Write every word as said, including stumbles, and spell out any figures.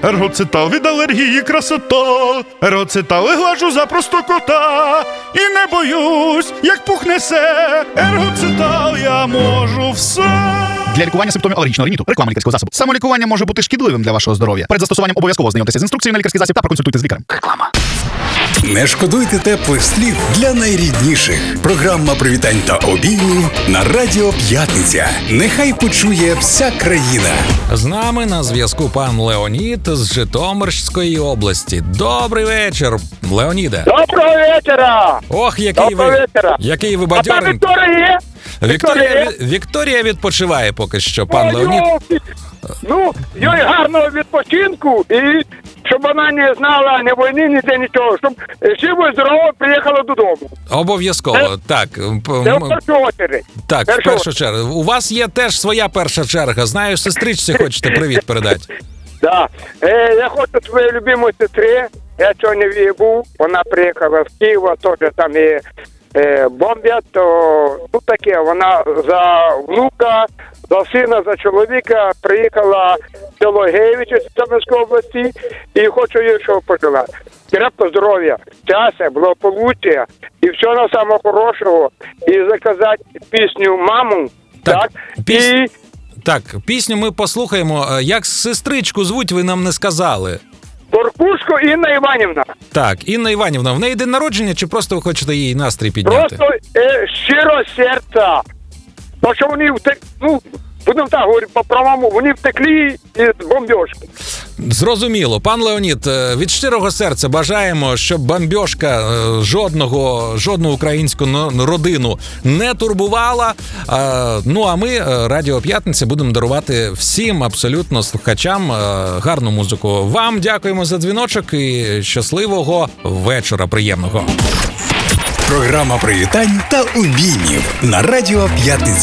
Ергоцитал від алергії красота. Ергоцитал і глажу за просто кота. І не боюсь, як пух несе. Ергоцитал, я можу все. Для лікування симптомів алергічного риніту. Реклама лікарського засобу. Самолікування може бути шкідливим для вашого здоров'я. Перед застосуванням обов'язково знайомтеся з інструкцією на лікарський засіб та проконсультуйте з лікарем. Реклама. Не шкодуйте теплих слів для найрідніших. Програма привітань та обіймів на Радіо П'ятниця. Нехай почує вся країна. З нами на зв'язку пан Леонід з Житомирської області. Добрий вечір, Леоніде. Доброго вечора! Ох, який Доброго ви, вечора! який ви А там бадьорий. Вікторія є? Вікторія, Вікторія? Ві- Вікторія відпочиває поки що, пан Ой, Леонід. йолки. Ну, їй гарного відпочинку і щоб вона не знала ні війни, ніде нічого, щоб живо і здорово приїхала додому. Обов'язково, так. П- Це м- в першу очередь. Так, в Першу першу чергу. У вас є теж своя перша черга. Знаю, сестричці хочете привіт передати. Да. Е, я хочу своїй любимій сестрі, я сьогодні в її був, вона приїхала в Київ, теж там і е, бомблять, то ну таке, вона за внука, за сина, за чоловіка приїхала в село Геєвича з Житомирської області і хочу їй що пожелати. Крепкого здоров'я, щастя, благополуччя і всього самого хорошого, і заказати пісню «Маму», Так, так, піс- і Так, пісню ми послухаємо. Як сестричку звуть, ви нам не сказали. Боркушко Інна Іванівна. Так, Інна Іванівна, в неї день народження, чи просто ви хочете їй настрій підняти? Просто е, щиро серця. Тому що вони втек, ну, будемо так говорити по-правому, вони втекли із бомбьошки. Зрозуміло. Пан Леонід, е, від щирого серця бажаємо, щоб бомбьошка е, жодного, жодну українську н- родину не турбувала. Е, Ну, а ми, е, Радіо П'ятниця, будемо дарувати всім абсолютно слухачам е, гарну музику. Вам дякуємо за дзвіночок і щасливого вечора приємного. Програма привітань та обіймів на Радіо П'ятниця.